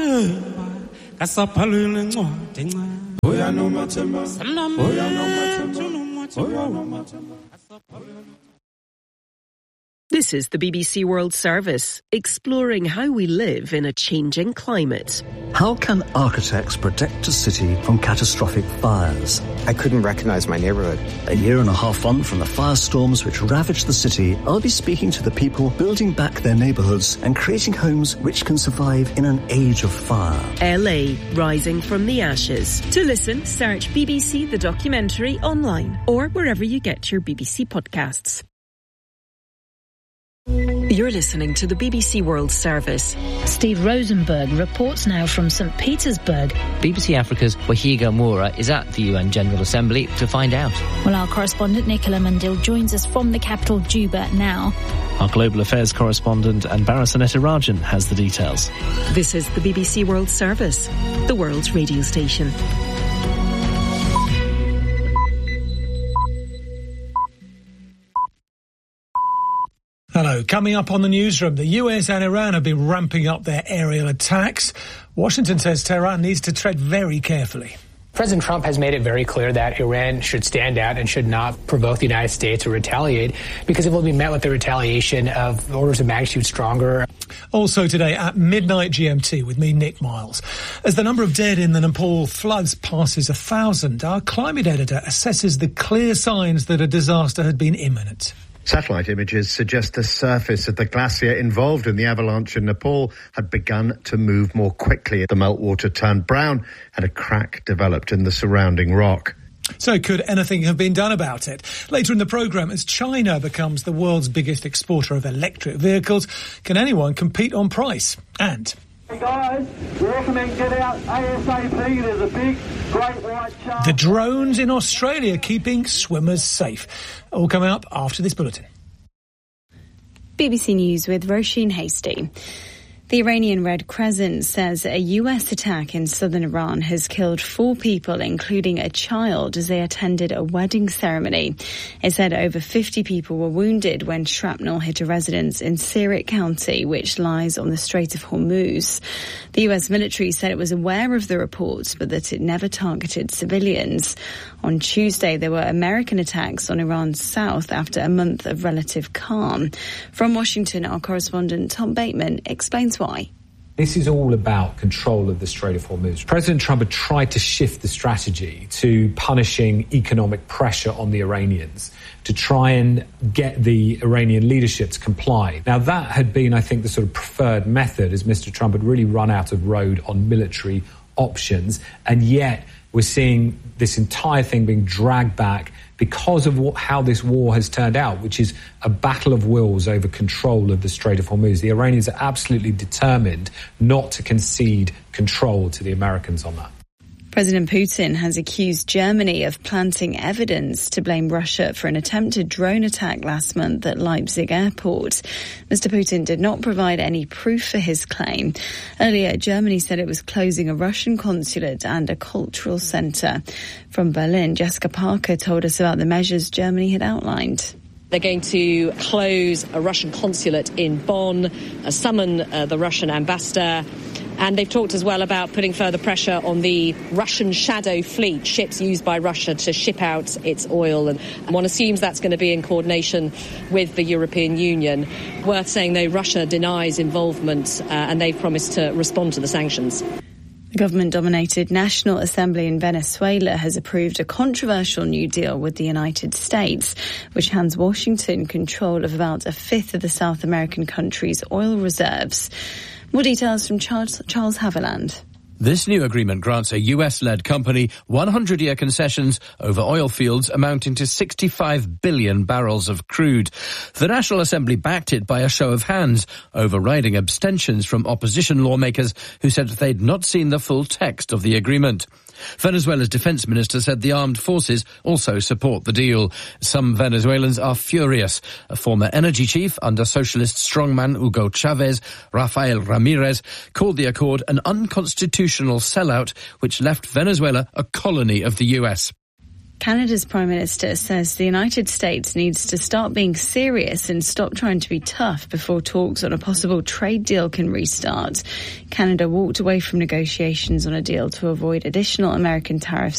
This is the BBC World Service, exploring how we live in a changing climate. How can architects protect a city from catastrophic fires? I couldn't recognize my neighborhood. A year and a half on from the firestorms which ravaged the city, I'll be speaking to the people building back their neighborhoods and creating homes which can survive in an age of fire. LA, rising from the ashes. To listen, search BBC The Documentary online or wherever you get your BBC podcasts. You're listening to the BBC World Service. Steve Rosenberg reports now from St. Petersburg. BBC Africa's Wahiga Moura is at the UN General Assembly to find out. Well, our correspondent Nicola Mandil joins us from the capital, Juba, now. Our Global Affairs correspondent Anbara Sanetirajan has the details. This is the BBC World Service, the world's radio station. Hello. Coming up on the newsroom, the US and Iran have been ramping up their aerial attacks. Washington says Tehran needs to tread very carefully. President Trump has made it very clear that Iran should stand out and should not provoke the United States or retaliate, because it will be met with the retaliation of orders of magnitude stronger. Also today at midnight GMT with me, Nick Miles. As the number of dead in the Nepal floods passes 1,000, our climate editor assesses the clear signs that a disaster had been imminent. Satellite images suggest the surface of the glacier involved in the avalanche in Nepal had begun to move more quickly. The meltwater turned brown and a crack developed in the surrounding rock. So could anything have been done about it? Later in the programme, as China becomes the world's biggest exporter of electric vehicles, can anyone compete on price? And... Hey guys, we recommend get out ASAP. There's a big, great white shark. The drones in Australia keeping swimmers safe. All coming up after this bulletin. BBC News with Roisin Hasty. The Iranian Red Crescent says a US attack in southern Iran has killed 4 people, including a child, as they attended a wedding ceremony. It said over 50 people were wounded when shrapnel hit a residence in Sirik County, which lies on the Strait of Hormuz. The US military said it was aware of the reports, but that it never targeted civilians. On Tuesday, there were American attacks on Iran's south after a month of relative calm. From Washington, our correspondent Tom Bateman explains why. This is all about control of the Strait of Hormuz. President Trump had tried to shift the strategy to punishing economic pressure on the Iranians, to try and get the Iranian leadership to comply. Now, that had been, I think, the sort of preferred method, as Mr. Trump had really run out of road on military options, and yet we're seeing this entire thing being dragged back because of how this war has turned out, which is a battle of wills over control of the Strait of Hormuz. The Iranians are absolutely determined not to concede control to the Americans on that. President Putin has accused Germany of planting evidence to blame Russia for an attempted drone attack last month at Leipzig airport. Mr. Putin did not provide any proof for his claim. Earlier, Germany said it was closing a Russian consulate and a cultural centre. From Berlin, Jessica Parker told us about the measures Germany had outlined. They're going to close a Russian consulate in Bonn, summon the Russian ambassador, and they've talked as well about putting further pressure on the Russian shadow fleet, ships used by Russia to ship out its oil. And one assumes that's going to be in coordination with the European Union. Worth saying, though, Russia denies involvement and they've promised to respond to the sanctions. The government-dominated National Assembly in Venezuela has approved a controversial new deal with the United States, which hands Washington control of about a fifth of the South American country's oil reserves. More details from Charles Haviland. This new agreement grants a US-led company 100-year concessions over oil fields amounting to 65 billion barrels of crude. The National Assembly backed it by a show of hands, overriding abstentions from opposition lawmakers who said they'd not seen the full text of the agreement. Venezuela's defense minister said the armed forces also support the deal. Some Venezuelans are furious. A former energy chief under socialist strongman Hugo Chavez, Rafael Ramirez, called the accord an unconstitutional sellout which left Venezuela a colony of the US. Canada's Prime Minister says the United States needs to start being serious and stop trying to be tough before talks on a possible trade deal can restart. Canada walked away from negotiations on a deal to avoid additional American tariffs